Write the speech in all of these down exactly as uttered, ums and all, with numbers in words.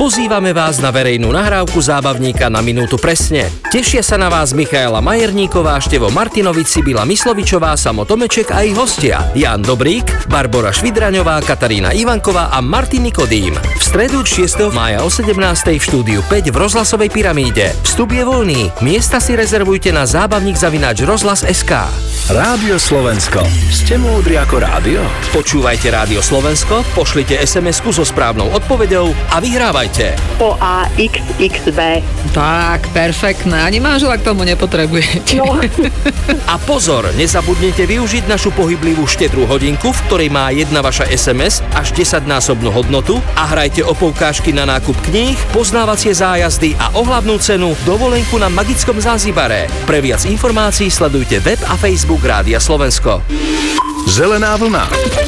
Pozývame vás na verejnú nahrávku zábavníka na minútu presne. Tešia sa na vás Michaela Majerníková, Števo Martinovič, Sibila Myslovičová, Samo Tomeček a ich hostia Jan Dobrík, Barbora Švidraňová, Katarína Ivanková a Martin Nikodým. V stredu šiesteho mája o sedemnástej v štúdiu päť v Rozhlasovej pyramíde. Vstup je voľný. Miesta si rezervujte na zábavník zavináč rozhlas bodka es ká. Rádio Slovensko. Ste múdri ako rádio? Počúvajte Rádio Slovensko, pošlite es em esku so správnou odpoveďou a vyhrávajte. Po A X X B. Tak, perfektné. Ani manžela k tomu nepotrebujete. No. A pozor, nezabudnite využiť našu pohyblivú štedrú hodinku, v ktorej má jedna vaša es em es až desaťnásobnú hodnotu a hrajte o poukážky na nákup kníh, poznávacie zájazdy a ohlavnú cenu dovolenku na magickom Zanzibare. Pre viac informácií sledujte web a Facebook Rádia Slovensko. Zelená vlna.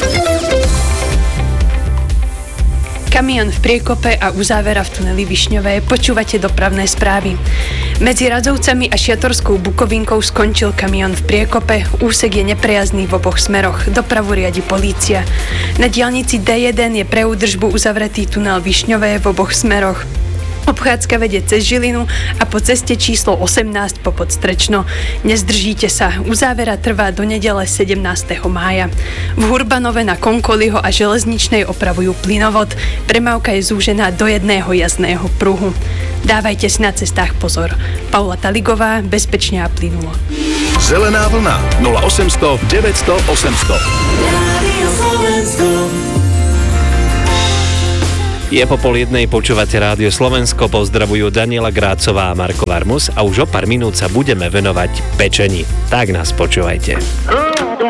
Kamión v priekope a uzávera v tuneli Višňové. Počúvate dopravné správy. Medzi Radzovcami a Šiatorskou Bukovinkou skončil kamión v priekope. Úsek je neprejazdný v oboch smeroch. Dopravu riadi polícia. Na diaľnici dé jeden je pre údržbu uzavretý tunel Višňové v oboch smeroch. Obchádzka vedie cez Žilinu a po ceste číslo osemnásť po Podstrečno. Nezdržíte sa, uzávera trvá do nedele sedemnásteho mája. V Hurbanove na Konkoliho a Železničnej opravujú plynovod. Premávka je zúžená do jedného jazdného pruhu. Dávajte si na cestách pozor. Paula Taligová, bezpečne a plynulo. Zelená vlna nula osemsto deväťsto osemsto. Rádio Slovensko. Je po pol jednej, počúvate Rádio Slovensko, pozdravujú Daniela Grácová a Marko Varmus a už o pár minút sa budeme venovať pečení. Tak nás počúvajte.